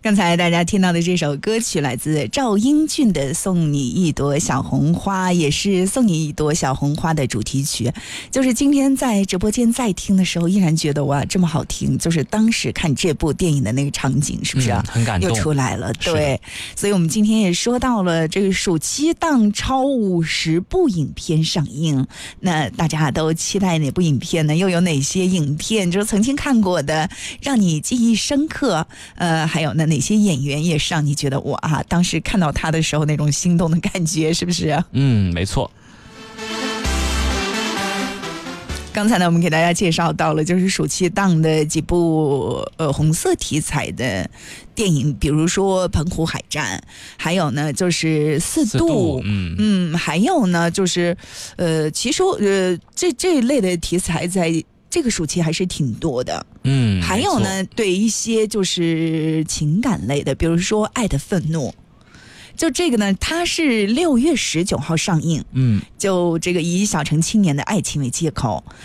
刚才大家听到的这首歌曲来自赵英俊的《送你一朵小红花》，也是《送你一朵小红花》的主题曲。就是今天在直播间在听的时候，依然觉得哇，这么好听，就是当时看这部电影的那个场景，是不是很感动， 又出来了？对，所以我们今天也说到了这个暑期档超50部影片上映，那大家都期待哪部影片呢？又有哪些影片就是曾经看过的，让你记忆深刻？还有呢，哪些演员也是让你觉得哇，当时看到他的时候那种心动的感觉，是不是？ 没错。 刚才呢，我们给大家介绍到了就是暑期档的几部红色题材的电影，比如说《澎湖海战》，还有呢就是四度，还有呢就是其实这一类的题材在这个暑期还是挺多的。还有呢，对一些就是情感类的，比如说《爱的愤怒》。就这个呢，它是6月19号上映。就这个以小城青年的爱情为借口，